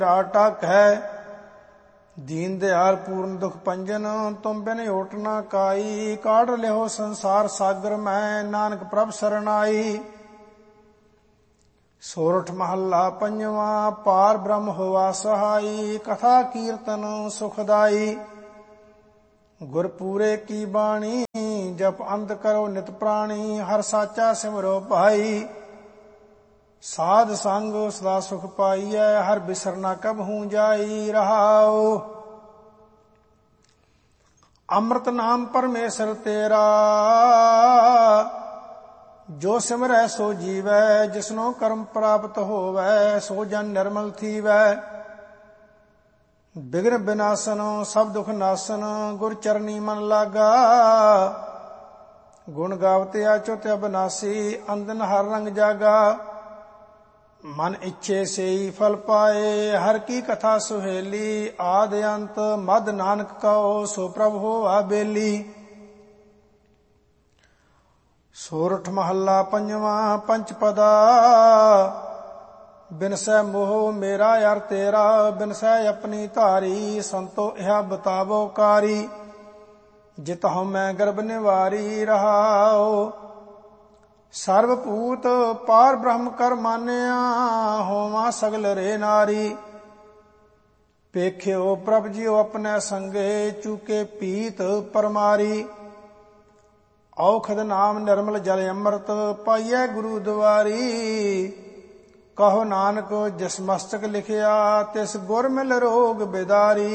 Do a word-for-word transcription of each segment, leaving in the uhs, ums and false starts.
राटक है। दीन दयाल पूर्ण दुख पंजन, तुम बिन ओट ना काई। काढ़ लिहो संसार सागर मैं, नानक प्रभ सरनाई। सोरठ महला पंजवा, पार ब्रह्म होवा सहाई। कथा कीर्तन सुखदाई, गुरपूरे की बाणी। जप अंत करो नित प्राणी, हर साचा सिमरो भाई। साध संग सदा सुख पाइयै, हर बिसरना कब हूँ जाई। रहाओ अमृत नाम परमेश्वर तेरा, जो सिमरै सो जीवै। जिसनो कर्म प्राप्त होवै, सो जन निर्मल थीवै। बिघ्न विनाशन सब दुख नाशन, गुर चरनी मन लागा। गुण गावते अच्युत अविनाशी, अंदन हर रंग जागा। मन इच्छे से ही फल पाए, हर की कथा सुहेली। आद अंत मद नानक कहो, सो प्रभु होवा बेली। सोरठ महला पंजवा, पंचपदा। बिनसै मोह मेरा यार तेरा, बिनसै अपनी धारी। संतो यह बतावो कारी, जित हम मैं गर्भ निवारी। रहाओ सर्वभूत पार ब्रह्म कर मानिया, होवा सगल रे नारी। पेख्यो प्रभ जियो अपने संगे, चूके पीत परमारी। औखद नाम निर्मल जल अमृत, पाइयै गुरु द्वारी। कहो नानक जिस मस्तक लिखिया, तिस गुर मिल रोग बिदारी।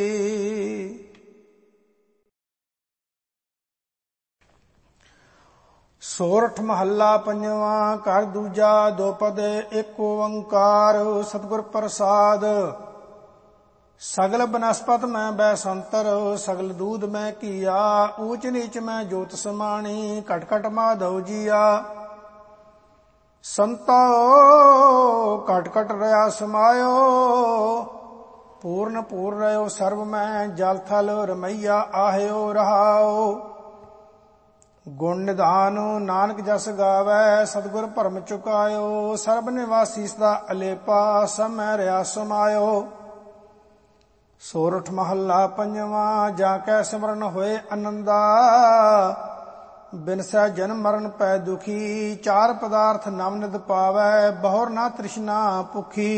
सोरठ महला पंजवा, कर दूजा दोपद एक ओंकार। सतगुर प्रसाद सगल बनस्पत मैं बैसंतर। सगल दूध मैं किया, ऊंच नीच मैं जोत समाणी। कट कट माधव जिया, संतो कट कट रया समायो। पूर्ण पूर्ण रहो सर्व मैं, जल थल रमैया आहयो। रहाओ गुण निधान नानक जस गावै, सतगुर भरम चुकायो। सर्ब निवासी सदा अलेपा, सब मैं रहा समायो। सोरठ महला पंजवा, जाकै सिमरन होए आनंदा। बिनसै जन्म मरण पै दुखी, चार पदार्थ नाम निद पावै। बहुर ना तृष्णा भुखी,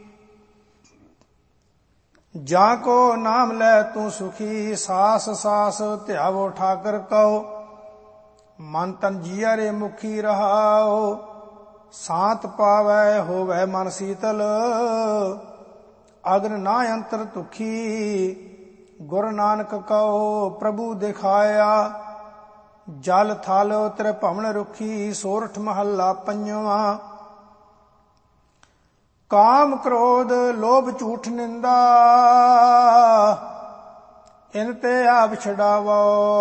जाको नाम लै तू सुखी। सास सास ध्यावो ठाकर कहो, मन तन जिया रे मुखी। रहाओ सांत पावै होवै मन शीतल, अग्न ना अंतर दुखी। गुरु नानक कहो प्रभु दिखाया, जल थल त्रिभवन रुखी। सोरठ महला पंजवा, काम क्रोध लोभ झूठ निंदा। इन ते आप छड़ावो,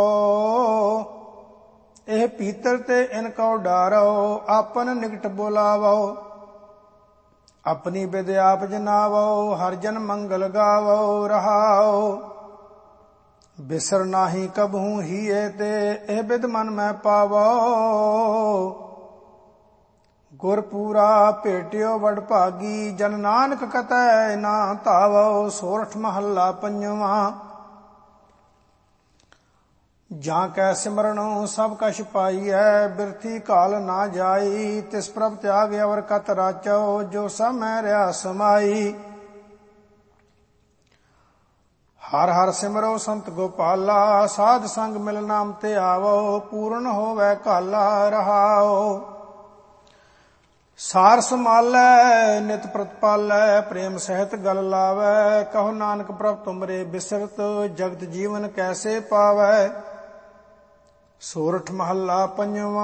एह पीतर ते इनको डारो। आपन निकट बोलावो, अपनी विद्या आप जनावो। हर जन मंगल गावो। रहाओ बिसर नाही कबहू ही ते, एह विद मन में पावो। गुरपूरा भेटियो वड भागी, जन नानक कतै ना धावो। सोरठ महला पंजवा, जाकै सिमरनो सब कछ पाइयै। बिरथी काल ना जाई, तिस प्रभ त्याग अवर कत राचो। जो सब मैं रहा समाई। हर हर सिमरो संत गोपाला, साध संग मिल नाम ते आवो। पूर्ण होवै काला। रहाओ सार संभालै नित प्रतिपालै, प्रेम सहित गल लावै। कहो नानक प्रभ तुमरे बिसरत, जगत जीवन कैसे पावै। सोरठ महला पंजवा,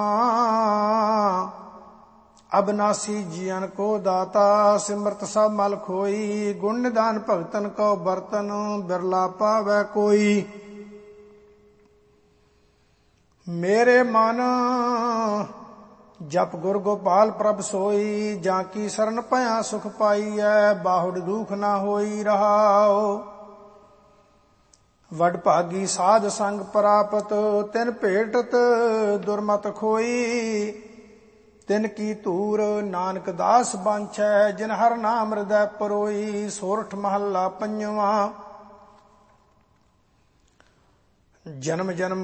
अविनाशी जियन को दाता। सिमरत सब मल खोई, गुण निधान भगतन को बर्तन। बिरला पावै कोई, मेरे मन जप गुर गोपाल प्रभ सोई। जाकी शरण पया सुख पाइयै, बाहुड़ दुख ना होई। रहाओ वड भागी साध संग प्रापत, तिन भेटत दुर्मत खोई। ਤਿਨ ਕੀ ਧੂਰ ਨਾਨਕ ਦਾਸ ਬਾਂਛੈ ਜਿਨ ਹਰ ਨਾਮ ਹਿਰਦੈ ਪਰੋਈ। ਸੋਰਠ ਮਹੱਲਾ ਪੰਜਵਾਂ। ਜਨਮ ਜਨਮ